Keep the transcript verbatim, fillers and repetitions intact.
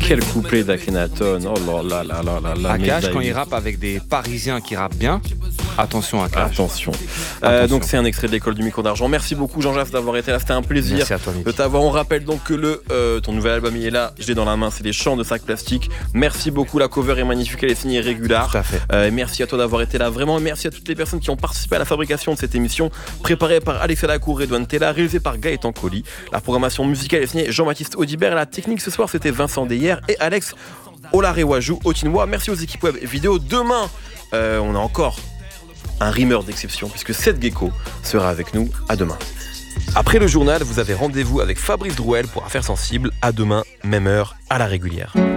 Quel couplet d'Akhenaton. Oh là là là là là. Akash, quand il rappe avec des Parisiens qui rappent bien, attention Akash. Attention. Euh, donc c'est un extrait de l'école du micro d'argent. Merci beaucoup Jean-Jacques d'avoir été là, c'était un plaisir. Merci à toi, de t'avoir. On rappelle donc que le, euh, ton nouvel album il est là, je l'ai dans la main, c'est Les Chants de Sac Plastique. Merci beaucoup, la cover est magnifique, elle est signée Régular. Tout à fait. Euh, merci à toi d'avoir été là, vraiment. Merci à toutes les personnes qui ont participé à la fabrication de cette émission, préparée par Alexia Lacour et Edouane Tella, réalisée par Gaëtan Colli. La programmation musicale est signée Jean-Baptiste Audibert et la technique ce soir c'était Vincent Deyer et Alex Olarewaju Otinois. Merci aux équipes web et vidéo. Demain, euh, on a encore un rimeur d'exception puisque Seth Gecko sera avec nous. À demain. Après le journal, vous avez rendez-vous avec Fabrice Drouel pour Affaires sensibles. À demain, même heure, à la régulière.